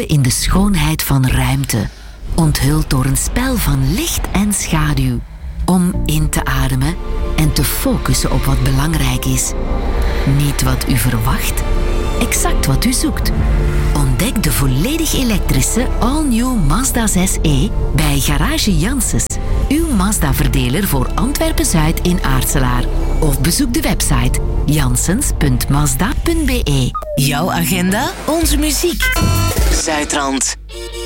vertoeven in de schoonheid van ruimte. Onthuld door een spel van licht en schaduw. Om in te ademen en te focussen op wat belangrijk is. Niet wat u verwacht, exact wat u zoekt. Ontdek de volledig elektrische all-new Mazda 6e bij Garage Janssens. Uw Mazda-verdeler voor Antwerpen-Zuid in Aartselaar. Of bezoek de website janssens.mazda.be. Jouw agenda, onze muziek. Zuidrand.